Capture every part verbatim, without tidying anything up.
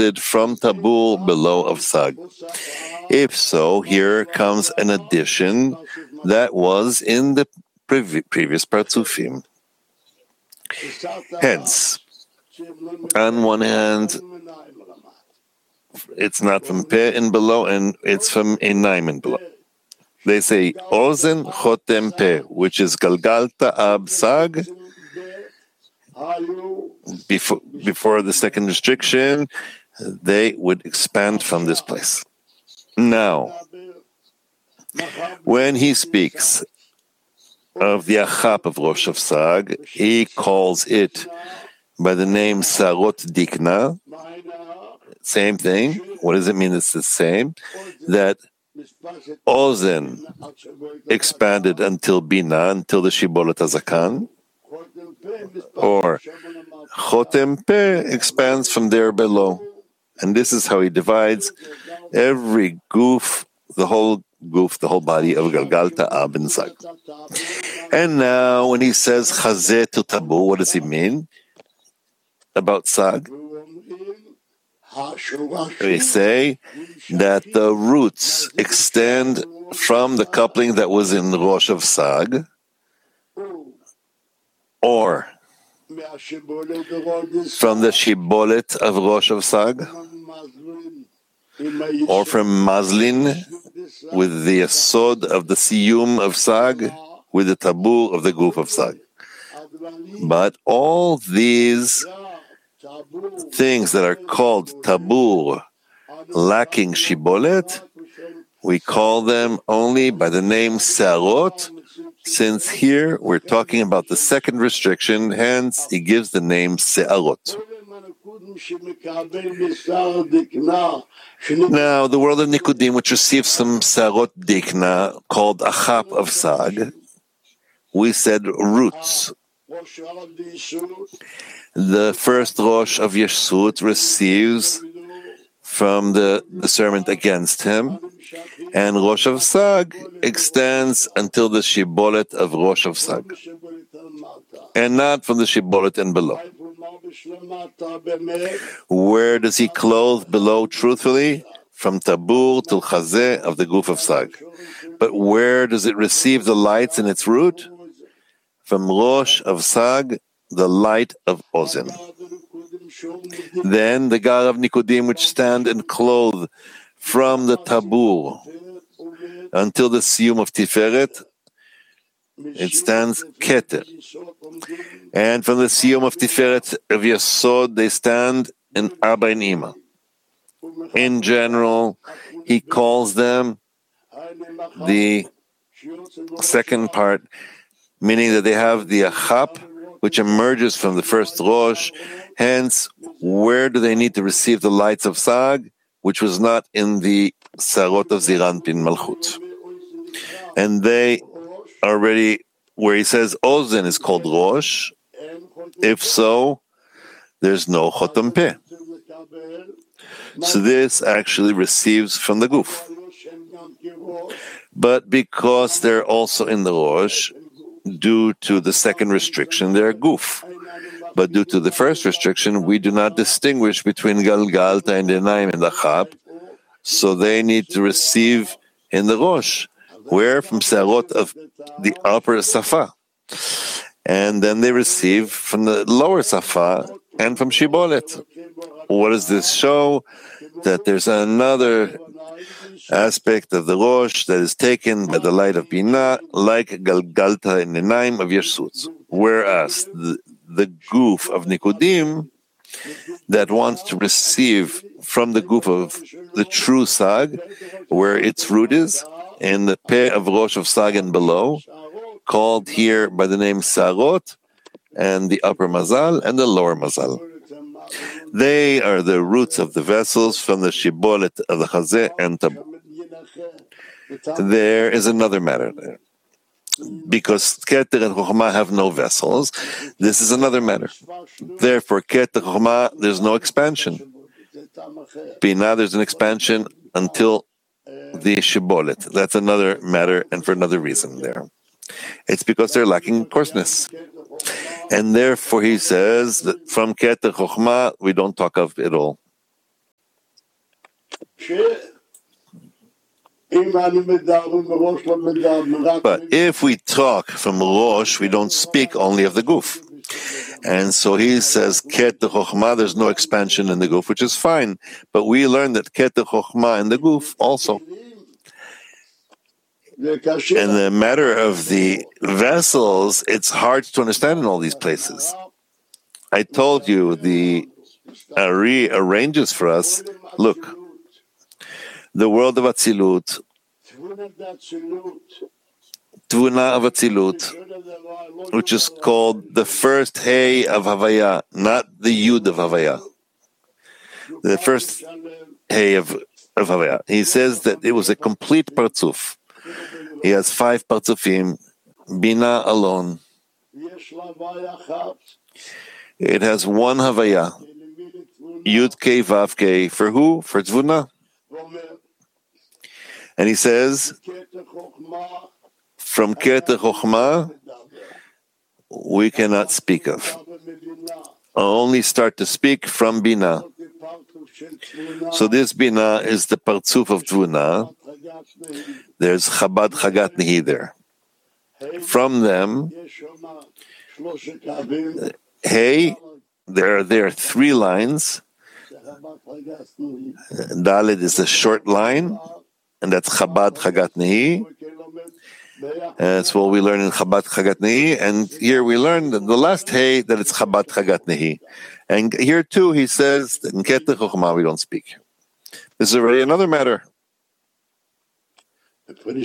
expanded from Tabur below of Sag? If so, here comes an addition that was in the previ- previous Partzufim. Hence, on one hand, it's not from Peh in below, and it's from Einaim in below. They say Ozen Chotem Peh, which is Galgalta Ab Sag. Before, before the second restriction, they would expand from this place. Now, when he speaks of the Achap of Rosh of Sag, he calls it by the name Sarot Dikna. Same thing. What does it mean it's the same? That Ozen expanded until Bina, until the Shibolet HaZakan, or Chotem Peh expands from there below. And this is how he divides every goof, the whole goof, the whole body of Galgalta Ab and Sag. And now when he says Chazeh to Tabur, what does he mean about Sag? We say that the roots extend from the coupling that was in the Rosh of Sag, or from the Shibolet of Rosh of Sag, or from Mazlin with the Yesod of the Siyum of Sag, with the Tabur of the Guf of Sag. But all these things that are called Tabur, lacking Shibolet, we call them only by the name Se'arot, since here we're talking about the second restriction, hence he gives the name Se'arot. Now, the world of Nikudim, which receives some Se'arot Dikna, called Achap of Sag, we said roots. The first Rosh of Yeshut receives from the discernment against him, and Rosh of Sag extends until the Shibolet of Rosh of Sag, and not from the Shibolet and below. Where does he clothe below truthfully? From Tabur till Chazeh of the Guf of Sag. But where does it receive the lights in its root? From Rosh of Sag, the light of Ozen. Then the Gar of Nikudim, which stand and clothe from the Tabur until the Siyum of Tiferet, it stands Keter. And from the Siyum of Tiferet of Yesod, they stand in Arbain Ima. In general, he calls them the second part, meaning that they have the Achap, which emerges from the first Rosh. Hence, where do they need to receive the lights of Sag, which was not in the Sarot of Ziranpin Malchut? And they already, where he says Ozen is called Rosh, if so, there's no Chotem Peh. So this actually receives from the Guf. But because they're also in the Rosh, due to the second restriction, they're Guf. But due to the first restriction, we do not distinguish between Galgalta and Einaim and Achap, so they need to receive in the Rosh, where from Se'arot of the upper Safa. And then they receive from the lower Safa and from Shibolet. What does this show? That there's another aspect of the Rosh that is taken by the light of Binah, like Galgalta and Einaim of Yeshut. Whereas the, the Guf of Nikudim that wants to receive from the Guf of the true Sag, where its root is, in the Peh of Rosh of Sag and below, called here by the name Sarot, and the upper Mazal and the lower Mazal. They are the roots of the vessels from the Shibolet of the Chazeh and Tabur. There is another matter there. Because Keter and Chokhmah have no vessels, this is another matter. Therefore, Keter Chokhmah, there's no expansion. Binah, there's an expansion until the Shibolet. That's another matter and for another reason there. It's because they're lacking coarseness. And therefore he says that from Keter Chokhmah, we don't talk of it all. But if we talk from Rosh, we don't speak only of the Guf. And so he says, Ket Chochma, there's no expansion in the Guf, which is fine. But we learn that Ket Chochma in the Guf also. In the matter of the vessels, it's hard to understand in all these places. I told you the Ari arranges for us, look, the world of Atzilut, Tvuna of Atzilut, which is called the first Hey of Havaya, not the Yud of Havaya. The first Hey of, of Havaya. He says that it was a complete Partzuf. He has five Partzufim, Bina alone. It has one Havaya, Yud Kei Vav Kei. For who? For Tvuna. And he says, from Ket Chochma, we cannot speak of. I'll only start to speak from Bina. So this Bina is the Partzuf of Tvuna. There's Chabad Chagat Nehi there. From them, hey, there, there are three lines. Dalet is a short line, and that's Chabad Chagat Nehi. And that's what we learn in Chabad Chagat Nehi. And here we learn that the last hey, that it's Chabad Chagat Nehi. And here too, he says that in Ket Chochma we don't speak. This is already another matter. From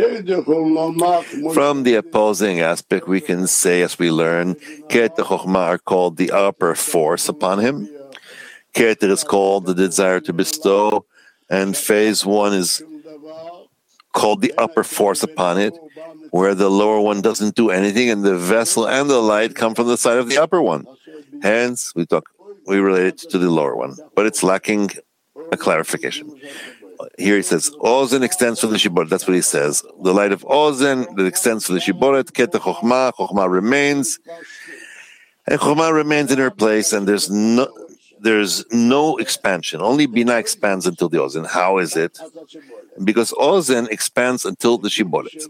the opposing aspect, we can say, as we learn, Ket Chochma are called the upper force upon him. Keter is called the desire to bestow, and phase one is called the upper force upon it, where the lower one doesn't do anything, and the vessel and the light come from the side of the upper one. Hence, we talk, we relate it to the lower one, but it's lacking a clarification. Here he says, Ozen extends from the Shiboret. That's what he says. The light of Ozen that extends from the Shiboret, Ket Chochma, Chochma remains, and Chochma remains in her place, and there's no there's no expansion. Only Bina expands until the Ozen. How is it? Because Ozen expands until the Shiboret,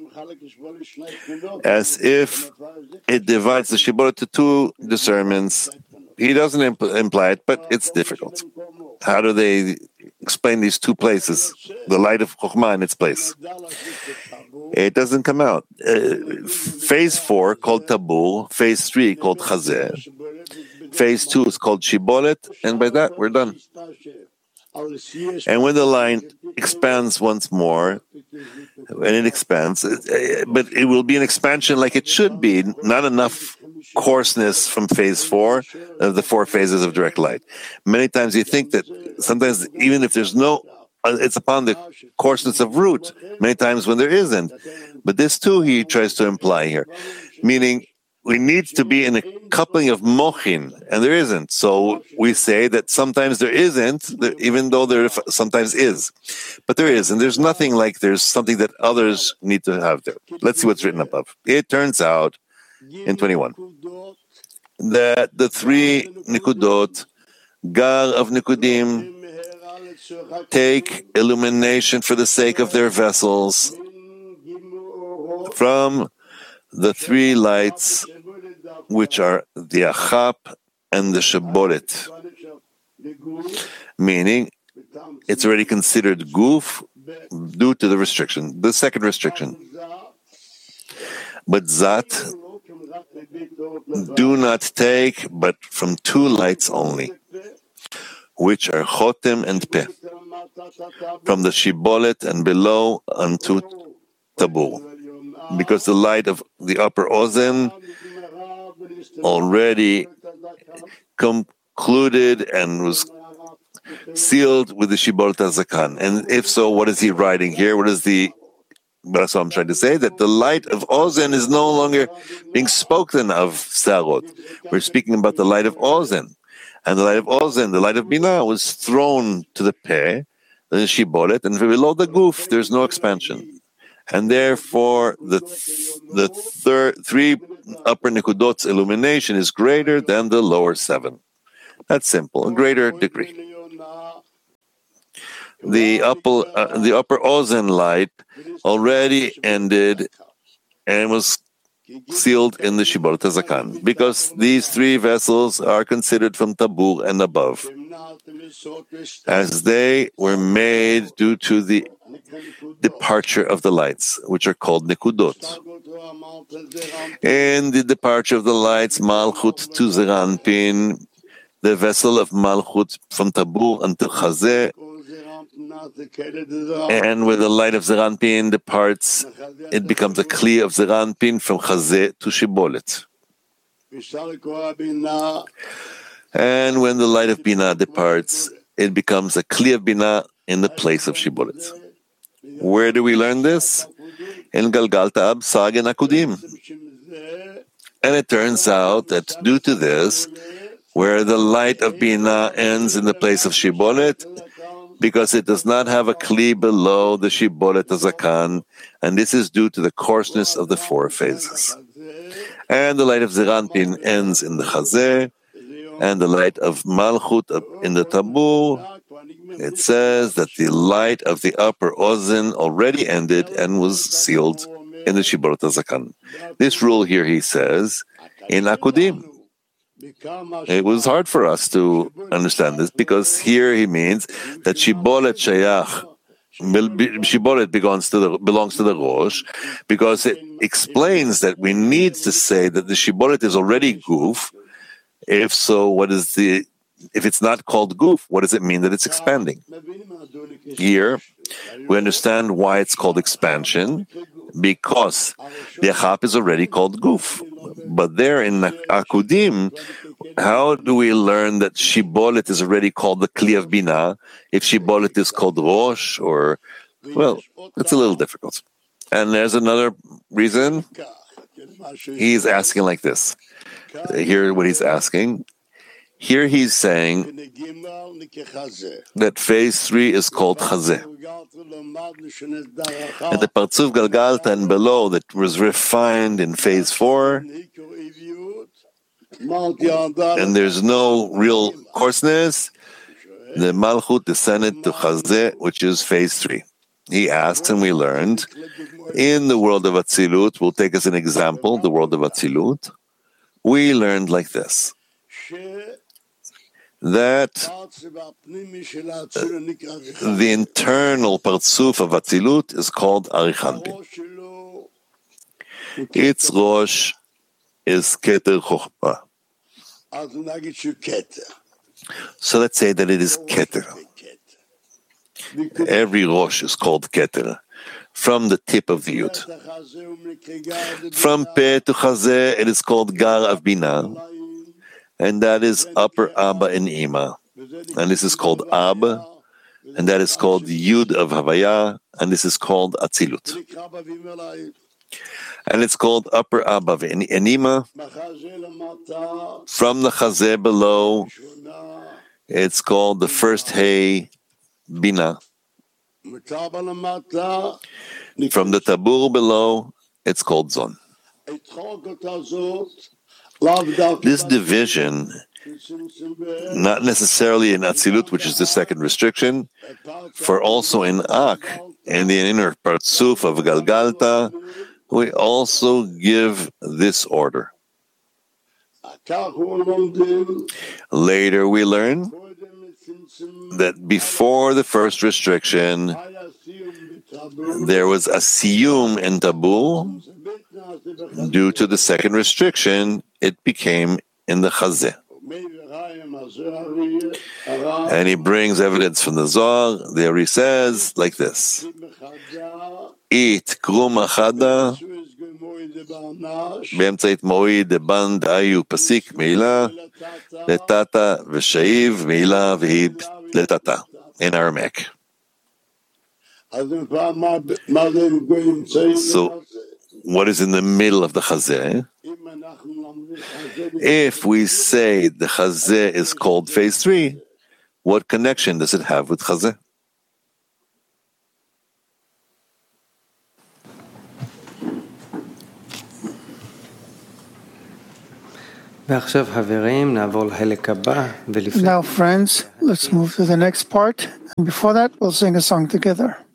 as if it divides the Shiboret to two discernments. He doesn't impl- imply it, but it's difficult. How do they explain these two places, the light of Chochmah in its place? It doesn't come out. Uh, phase four, called Tabur. Phase three, called Chazeh. Phase two is called Shiboret, and by that, we're done. And when the line expands once more, and it expands, but it will be an expansion like it should be, not enough coarseness from phase four of the four phases of direct light. Many times you think that sometimes even if there's no, it's upon the coarseness of root, many times when there isn't. But this too he tries to imply here, meaning we need to be in a coupling of mochin, and there isn't. So we say that sometimes there isn't, even though there sometimes is. But there is, and there's nothing like there's something that others need to have there. Let's see what's written above. It turns out, in twenty-one, that the three Nikudot, Gar of Nikudim, take illumination for the sake of their vessels from the three lights, which are the Achap and the Shiboret, meaning it's already considered Guf due to the restriction, the second restriction. But Zat do not take but from two lights only, which are Chotem and Peh, from the Shibolet and below unto Tabur. Because the light of the upper Ozen already concluded and was sealed with the Shiboret HaZakan. And if so, what is he writing here? What is the... That's what I'm trying to say, that the light of Ozen is no longer being spoken of Sarot. We're speaking about the light of Ozen. And the light of Ozen, the light of Bina, was thrown to the Peh, the Shiboret, and below the Guf, there's no expansion. And therefore, the th- the third three upper Nikudot's illumination is greater than the lower seven. That's simple, a greater degree. The upper, uh, the upper Ozen light already ended and was sealed in the Shibolet HaZakan, because these three vessels are considered from Tabur and above, as they were made due to the departure of the lights, which are called Nekudot. And the departure of the lights, Malchut to Zeranpin, the vessel of Malchut from Tabur until Chazeh, and where the light of Zeranpin departs, it becomes a Kli of Zeranpin from Chazeh to Shibolet. And when the light of Binah departs, it becomes a Kli of Binah in the place of Shibolet. Where do we learn this? In Galgalta Ab Sag and Akudim. And it turns out that due to this, where the light of Binah ends in the place of Shibolet, because it does not have a Kli below the Shibolet HaZakan, and this is due to the coarseness of the four phases. And the light of Zeranpin ends in the Chazeh, and the light of Malchut in the Tabur. It says that the light of the upper Ozen already ended and was sealed in the Shibolet HaZakan. This rule here, he says, in Akudim. It was hard for us to understand this, because here he means that Shibolet Shayach, Shibolet belongs to the belongs to the Rosh, because it explains that we need to say that the Shibolet is already Guf. If so, what is the if it's not called Guf, what does it mean that it's expanding? Here, we understand why it's called expansion, because the Achap is already called Guf. But there in Akudim, how do we learn that Shibolet is already called the Kli of Binah if Shibolet is called Rosh? Or, well, it's a little difficult. And there's another reason. He's asking like this. Hear what he's asking. Here he's saying that phase three is called Chazeh. And the Partzuf Galgalta and below that was refined in phase four, and there's no real coarseness, the Malchut descended to Chazeh, which is phase three. He asks, and we learned, in the world of Atzilut, we'll take as an example the world of Atzilut, we learned like this, that uh, the internal Partzuf of Atzilut is called Arichanpin. Its Rosh is Keter Chochmah. So let's say that it is Keter. Every Rosh is called Keter, from the tip of the Yud. From Peh to Chazeh, it is called Gar of Binah, and that is upper Abba and Ima. And this is called Ab, and that is called Yud of Havaya, and this is called Atzilut. And it's called upper Abba and Ima. From the Chazeh below, it's called the first Hey Bina. From the Tabur below, it's called Zon. This division, not necessarily in Atzilut, which is the second restriction, for also in Ak, in the inner Partzuf of Galgalta, we also give this order. Later we learn that before the first restriction, there was a siyum in Tabur. Due to the second restriction, it became in the Chazeh. And he brings evidence from the Zohar. There he says like this: It krum achada באמצעית מועיד דבן דאיו פסיק מעילה לטאטה ושאיב מעילה והיא לטאטה in Aramaic. So, what is in the middle of the Chazeh? If we say the Chazeh is called phase three, what connection does it have with Chazeh? Now, friends, let's move to the next part. And before that, we'll sing a song together.